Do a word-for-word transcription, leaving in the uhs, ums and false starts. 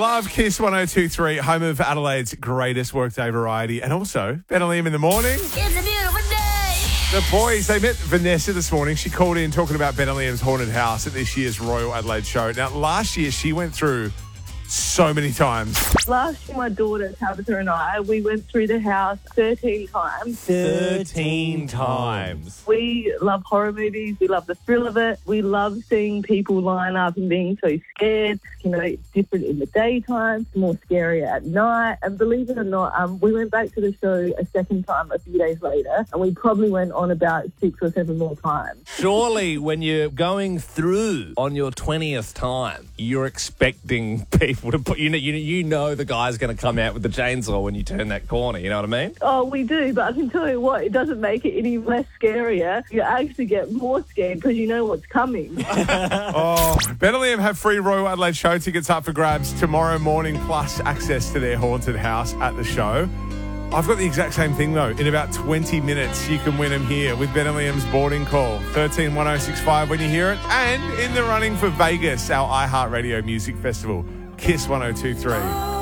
love Kiss one oh two point three, home of Adelaide's greatest workday variety, and also Ben and Liam in the morning. It's a beautiful day. The boys, they met Vanessa this morning. She called in talking about Ben and Liam's haunted house at this year's Royal Adelaide show. Now, last year she went through so many times. Last year, my daughter, Tabitha, and I, we went through the house thirteen times. thirteen times. We love horror movies. We love the thrill of it. We love seeing people line up and being so scared. You know, it's different in the daytime, more scary at night. And believe it or not, um, we went back to the show a second time a few days later, and we probably went on about six or seven more times. Surely when you're going through on your twentieth time, you're expecting people to put, you know, you, you know the guy's going to come out with the chainsaw when you turn that corner, you know what I mean? Oh, we do, but I can tell you what, it doesn't make it any less scarier. You actually get more scared because you know what's coming. Oh, Ben and Liam have free Royal Adelaide show tickets up for grabs tomorrow morning, plus access to their haunted house at the show. I've got the exact same thing, though. In about twenty minutes, you can win them here with Ben and Liam's boarding call. thirteen one oh six five when you hear it. And in the running for Vegas, our iHeartRadio Music Festival. Kiss one oh two point three.